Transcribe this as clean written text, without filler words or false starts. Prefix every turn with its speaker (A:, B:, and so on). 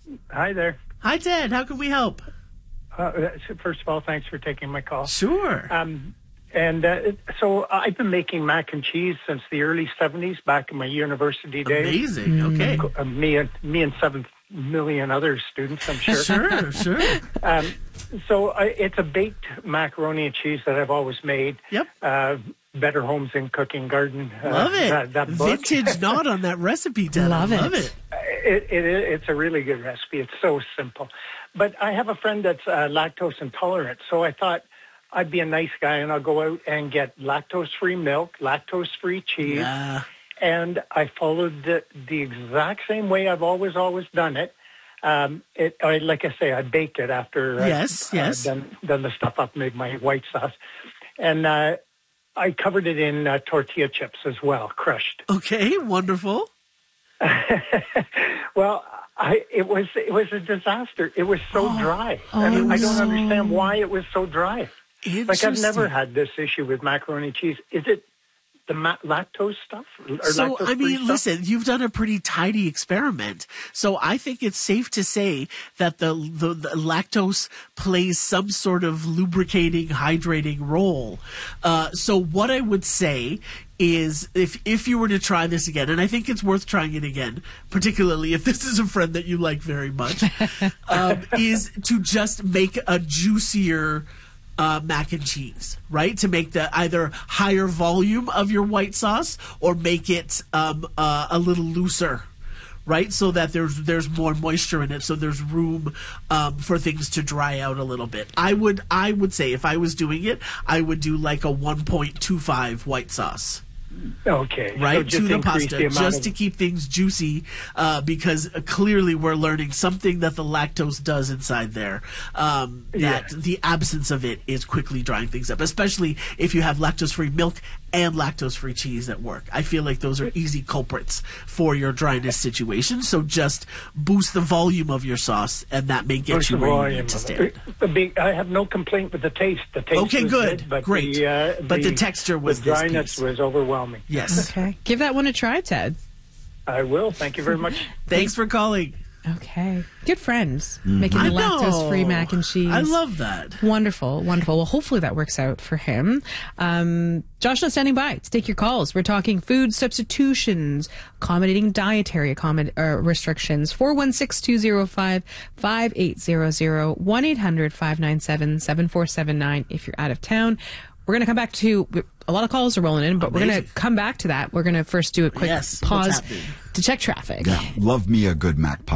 A: Hi there.
B: Hi, Ted. How can we help?
A: First of all, thanks for taking my call.
B: Sure.
A: So I've been making mac and cheese since the early 70s, back in my university days.
B: Amazing. Okay.
A: Me and 7 million other students, I'm sure.
B: Sure.
A: It's a baked macaroni and cheese that I've always made.
B: Yep.
A: Better Homes in Cooking Garden.
B: Love it.
A: That book.
B: Vintage nod on that recipe, Ted.
C: Love
B: Love
C: it.
A: It's a really good recipe. It's so simple. But I have a friend that's lactose intolerant, so I thought I'd be a nice guy and I'll go out and get lactose-free milk, lactose-free cheese.
B: Yeah.
A: And I followed the exact same way I've always done it. Like I say, I baked it after
B: Yes.
A: done the stuff up, made my white sauce. And I covered it in tortilla chips as well, crushed.
B: Okay, wonderful.
A: Well, it was a disaster. It was so dry. I don't understand why it was so dry. Like, I've never had this issue with macaroni and cheese. Is it the lactose stuff?
B: Listen, you've done a pretty tidy experiment. So I think it's safe to say that the lactose plays some sort of lubricating, hydrating role. So what I would say is if you were to try this again, and I think it's worth trying it again, particularly if this is a friend that you like very much, is to just make a juicier mac and cheese, right? To make the either higher volume of your white sauce or make it a little looser, right? So that there's more moisture in it, so there's room for things to dry out a little bit. I would say if I was doing it, I would do like a 1.25 white sauce.
A: Okay.
B: Right,
A: so
B: to the pasta, just to keep things juicy, because clearly we're learning something that the lactose does inside there, that the absence of it is quickly drying things up, especially if you have lactose-free milk and lactose-free cheese at work. I feel like those are easy culprits for your dryness situation, so just boost the volume of your sauce, and that may get you where you need to stand.
A: I have no complaint with the taste. The taste
B: okay,
A: was
B: good,
A: but
B: great. But the texture was
A: the dryness was overwhelming.
B: Yes.
C: Okay. Give that one a try, Ted.
A: I will. Thank you very much.
B: Thanks for calling.
C: Okay. Good friends. Making the lactose-free mac and cheese.
B: I love that.
C: Wonderful. Well, hopefully that works out for him. Josh is standing by to take your calls. We're talking food substitutions, accommodating dietary restrictions. 416-205-5800, 1-800-597-7479 if you're out of town. We're going to come back to a lot of calls are rolling in, but we're going to come back to that. We're going to first do a quick pause to check traffic.
D: Yeah, love me a good Mac pie.